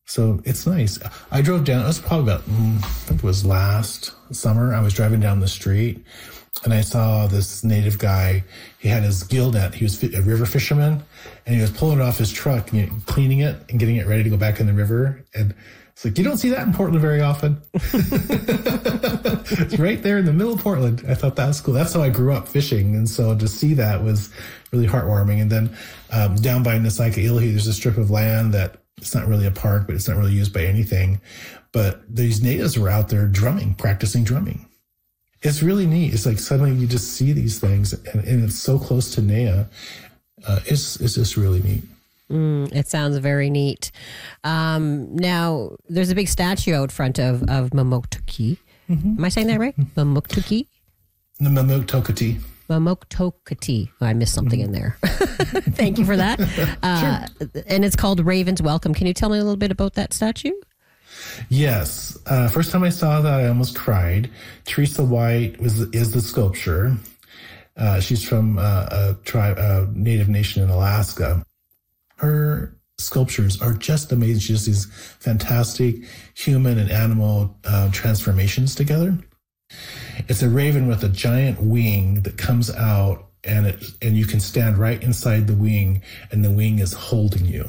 So it's nice. I drove down, it was probably about, I think it was last summer. I was driving down the street and I saw this native guy. He had his gill net. He was a river fisherman and he was pulling it off his truck and cleaning it and getting it ready to go back in the river. And it's like, you don't see that in Portland very often. It's right there in the middle of Portland. I thought that was cool. That's how I grew up fishing. And so to see that was really heartwarming. And then down by Nasaika-Ilhi, there's a strip of land that it's not really a park, but it's not really used by anything. But these natives were out there drumming, practicing drumming. It's really neat. It's like suddenly you just see these things and it's so close to Nea. It's just really neat. It sounds very neat. Now, there's a big statue out front of Mamoktuki. Am I saying that right? Mamoktuki? The Mamoktokati. Mamoktokati. Oh, I missed something in there. Thank you for that. Sure. And it's called Raven's Welcome. Can you tell me a little bit about that statue? Yes. First time I saw that, I almost cried. Teresa White is the sculpture. She's from a native nation in Alaska. Her sculptures are just amazing. She does these fantastic human and animal transformations together. It's a raven with a giant wing that comes out and you can stand right inside the wing and the wing is holding you.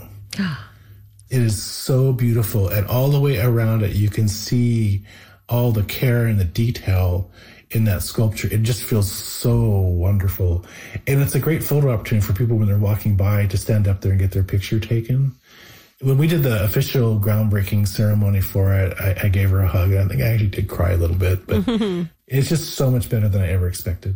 It is so beautiful. And all the way around it, you can see all the care and the detail in that sculpture. It just feels so wonderful. And it's a great photo opportunity for people when they're walking by to stand up there and get their picture taken. When we did the official groundbreaking ceremony for it, I gave her a hug. And I think I actually did cry a little bit, but it's just so much better than I ever expected.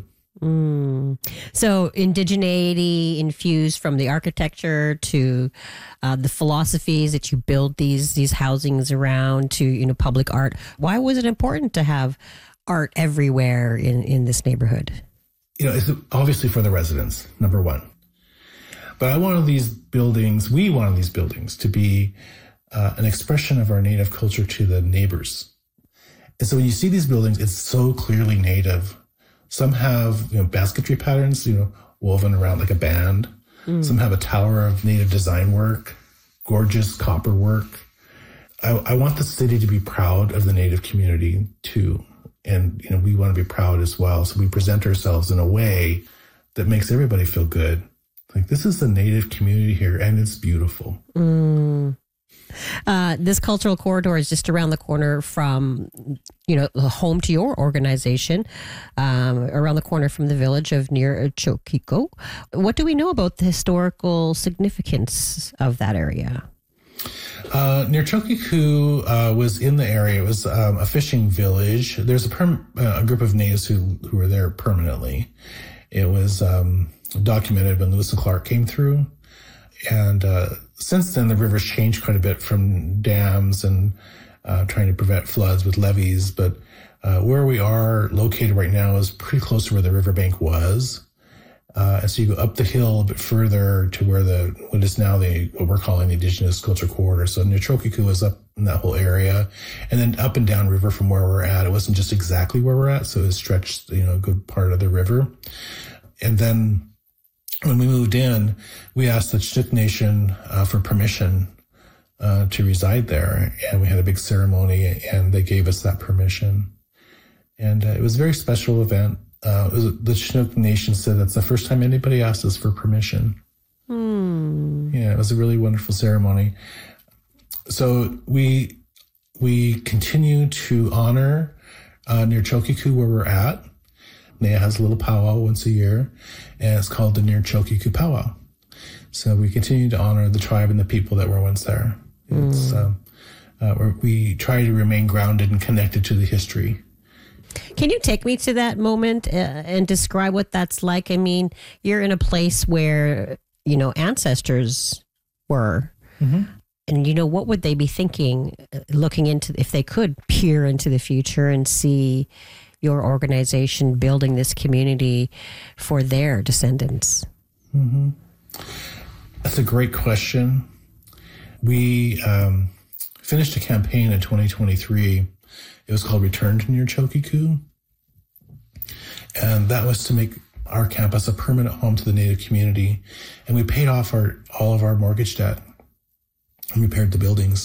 So indigeneity infused from the architecture to the philosophies that you build these housings around to, public art. Why was it important to have art everywhere in this neighborhood? It's obviously for the residents, number one. But we wanted these buildings to be an expression of our native culture to the neighbors. And so when you see these buildings, it's so clearly native. Some have, basketry patterns, woven around like a band. Some have a tower of native design work, gorgeous copper work. I want the city to be proud of the native community too. And, we want to be proud as well. So we present ourselves in a way that makes everybody feel good. Like, this is the native community here and it's beautiful. This cultural corridor is just around the corner from, home to your organization, around the corner from the village of Near Chokiko. What do we know about the historical significance of that area? Near Chokiku was in the area. It was a fishing village. There's a group of natives who were there permanently. It was documented when Lewis and Clark came through. And since then, the river's changed quite a bit from dams and trying to prevent floods with levees. But where we are located right now is pretty close to where the riverbank was. And so you go up the hill a bit further to where what is now what we're calling the Indigenous Culture Corridor. So Near Chokiku was up in that whole area, and then up and down river from where we're at. It wasn't just exactly where we're at, so it stretched, a good part of the river. And then when we moved in, we asked the Chinook Nation for permission to reside there, and we had a big ceremony, and they gave us that permission. And it was a very special event. The Chinook Nation said that's the first time anybody asked us for permission. Yeah, it was a really wonderful ceremony. So we continue to honor Near Chokiku where we're at. Nea has a little powwow once a year, and it's called the Near Chokiku Powwow. So we continue to honor the tribe and the people that were once there. It's, we try to remain grounded and connected to the history. Can you take me to that moment and describe what that's like? I mean, you're in a place where, ancestors were. And, what would they be thinking, looking into, if they could peer into the future and see your organization building this community for their descendants? That's a great question. We finished a campaign in 2023. It was called Return to Near Chokiku. And that was to make our campus a permanent home to the Native community. And we paid off all of our mortgage debt and repaired the buildings.